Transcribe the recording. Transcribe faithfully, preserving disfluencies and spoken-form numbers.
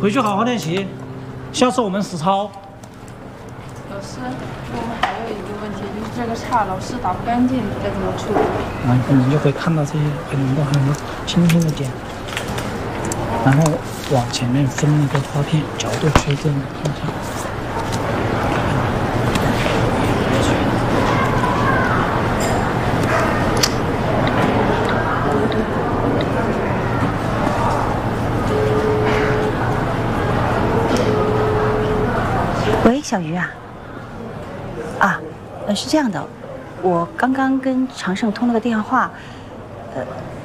回去好好练习，下次我们实操。 老师，我们还有一个问题，就是这个叉老是打不干净，该怎么处理？ 啊，你就会看到这些很多很多轻轻的点，然后往前面分那个花片，角度推正方向。 喂，小鱼啊。啊，呃，是这样的，我刚刚跟常胜通了个电话，呃。